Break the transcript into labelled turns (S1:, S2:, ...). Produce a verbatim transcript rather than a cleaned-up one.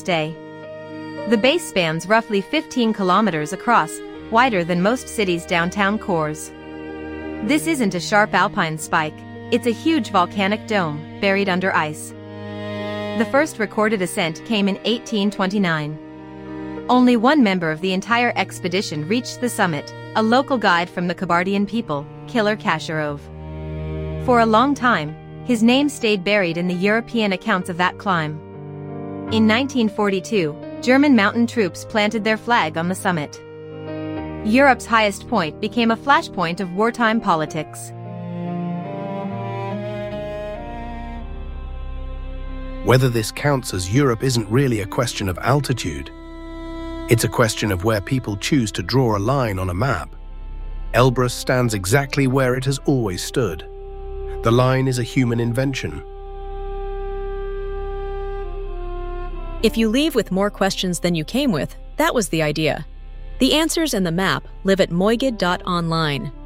S1: this day. The base spans roughly fifteen kilometers across, wider than most cities' downtown cores. This isn't a sharp alpine spike, it's a huge volcanic dome, buried under ice. The first recorded ascent came in eighteen twenty-nine. Only one member of the entire expedition reached the summit, a local guide from the Kabardian people, Killer Kasharov. For a long time, his name stayed buried in the European accounts of that climb. In nineteen forty-two, German mountain troops planted their flag on the summit. Europe's highest point became a flashpoint of wartime politics.
S2: Whether this counts as Europe isn't really a question of altitude. It's a question of where people choose to draw a line on a map. Elbrus stands exactly where it has always stood. The line is a human invention.
S3: If you leave with more questions than you came with, that was the idea. The answers and the map live at moigid dot online.